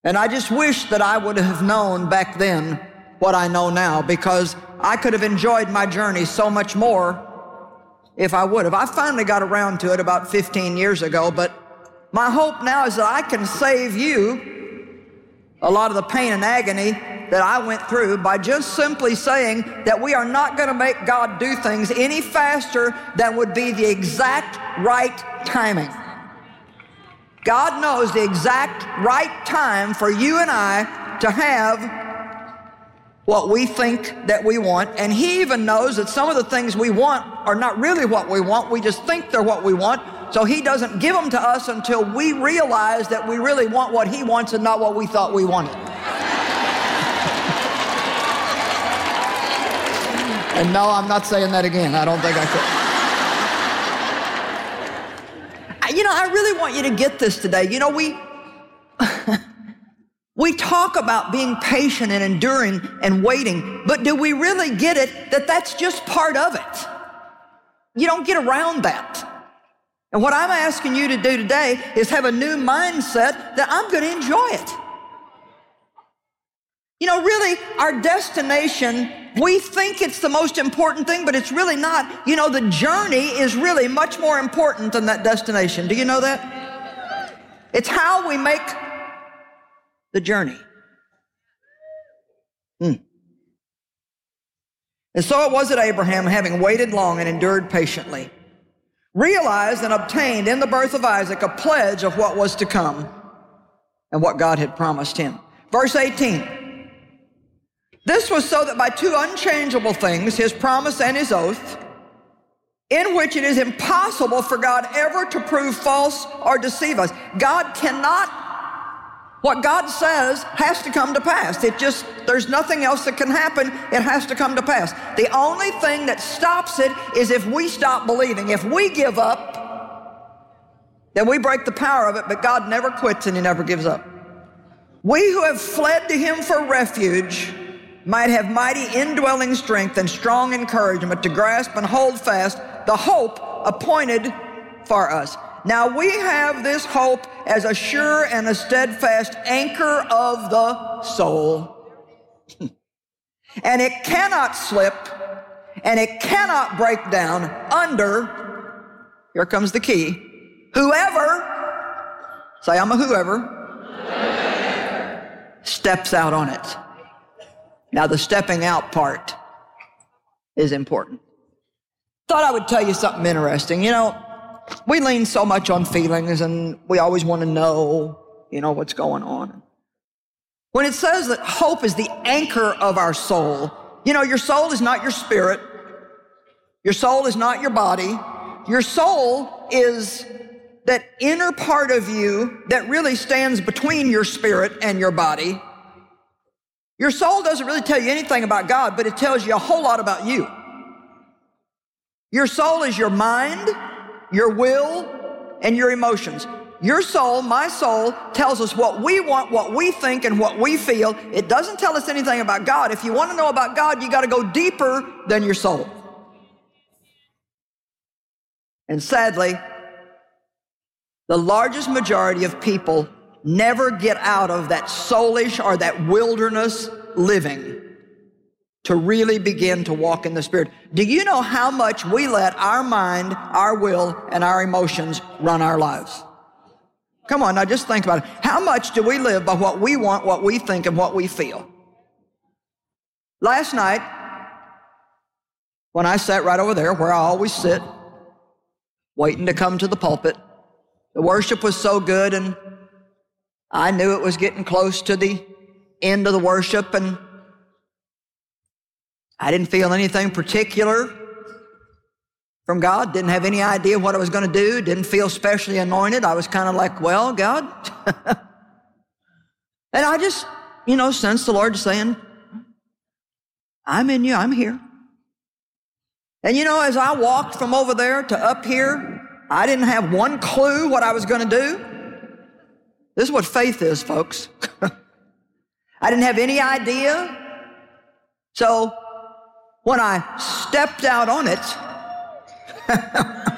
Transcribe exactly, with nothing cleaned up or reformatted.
And I just wish that I would have known back then what I know now, because I could have enjoyed my journey so much more if I would have. I finally got around to it about fifteen years ago, but my hope now is that I can save you a lot of the pain and agony that I went through by just simply saying that we are not going to make God do things any faster than would be the exact right timing. God knows the exact right time for you and I to have what we think that we want, and He even knows that some of the things we want are not really what we want. We just think they're what we want, so He doesn't give them to us until we realize that we really want what He wants and not what we thought we wanted. And no, I'm not saying that again. I don't think I could. You know, I really want you to get this today. You know, we we talk about being patient and enduring and waiting, but do we really get it that that's just part of it? You don't get around that. And what I'm asking you to do today is have a new mindset that I'm going to enjoy it. You know, really, our destination, we think it's the most important thing, but it's really not. You know, the journey is really much more important than that destination. Do you know that? It's how we make the journey. Hmm. And so it was that Abraham, having waited long and endured patiently, realized and obtained in the birth of Isaac a pledge of what was to come and what God had promised him. Verse eighteen. This was so that by two unchangeable things, His promise and His oath, in which it is impossible for God ever to prove false or deceive us. God cannot, what God says has to come to pass. It just, there's nothing else that can happen. It has to come to pass. The only thing that stops it is if we stop believing. If we give up, then we break the power of it, but God never quits and He never gives up. We who have fled to Him for refuge might have mighty indwelling strength and strong encouragement to grasp and hold fast the hope appointed for us. Now we have this hope as a sure and a steadfast anchor of the soul. And it cannot slip and it cannot break down under, here comes the key, whoever, say I'm a whoever, whoever. Steps out on it. Now, the stepping out part is important. Thought I would tell you something interesting. You know, we lean so much on feelings and we always want to know, you know, what's going on. When it says that hope is the anchor of our soul, you know, your soul is not your spirit. Your soul is not your body. Your soul is that inner part of you that really stands between your spirit and your body. Your soul doesn't really tell you anything about God, but it tells you a whole lot about you. Your soul is your mind, your will, and your emotions. Your soul, my soul, tells us what we want, what we think, and what we feel. It doesn't tell us anything about God. If you want to know about God, you got to go deeper than your soul. And sadly, the largest majority of people never get out of that soulish or that wilderness living to really begin to walk in the Spirit. Do you know how much we let our mind, our will, and our emotions run our lives? Come on, now just think about it. How much do we live by what we want, what we think, and what we feel? Last night, when I sat right over there where I always sit, waiting to come to the pulpit, the worship was so good, and I knew it was getting close to the end of the worship, and I didn't feel anything particular from God, didn't have any idea what I was going to do, didn't feel specially anointed. I was kind of like, well, God. And I just, you know, sensed the Lord saying, I'm in you, I'm here. And you know, as I walked from over there to up here, I didn't have one clue what I was going to do. This is what faith is, folks. I didn't have any idea. So when I stepped out on it,